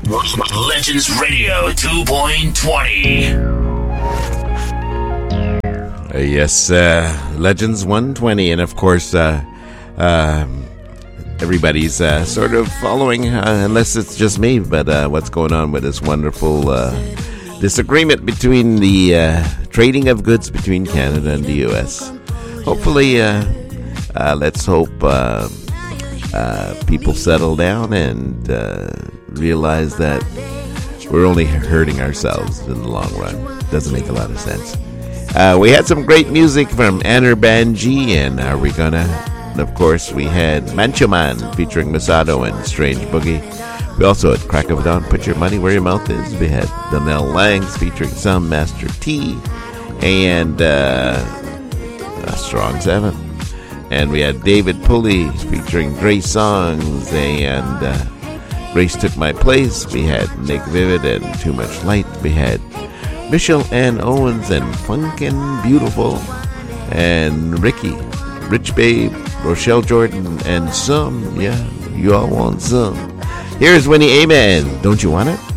Legends Radio 2.20. Yes, Legends 120, and of course, everybody's sort of following, unless it's just me, but what's going on with this wonderful disagreement between the trading of goods between Canada and the U.S. Hopefully, let's hope people settle down and realize that we're only hurting ourselves in the long run. Doesn't make a lot of sense. We had some great music from Anerbanji and and of course we had Mancho Man featuring Masado and Strange Boogie. We also had Crack of Dawn, Put Your Money Where Your Mouth Is. We had Donnell Langs featuring Soundmaster T and Strong 7. And we had David Pulley featuring Grace Songs and Grace Took My Place. We had Nick Vivid and Too Much Light. We had Michelle Ann Owens and Funkin' Beautiful. And Ricky, Rich Babe, Rochelle Jordan, and some. Yeah, you all want some. Here's Winnie Amen. Don't you want it?